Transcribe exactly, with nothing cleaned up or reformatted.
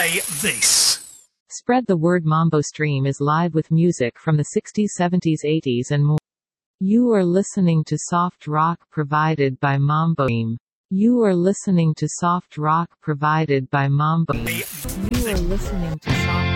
Play this. Spread the word. Mambo Stream is live with music from the sixties, seventies, eighties and more. You are listening to soft rock provided by Mambo Stream. You are listening to soft rock provided by Mambo Stream. You are listening to soft